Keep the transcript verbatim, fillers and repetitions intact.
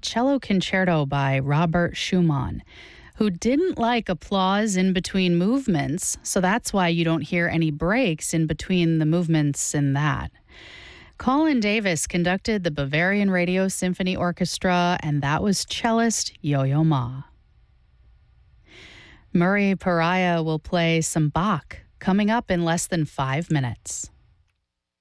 Cello Concerto by Robert Schumann, who didn't like applause in between movements, so that's why you don't hear any breaks in between the movements in that. Colin Davis conducted the Bavarian Radio Symphony Orchestra, and that was cellist Yo-Yo Ma. Murray Pariah will play some Bach coming up in less than five minutes.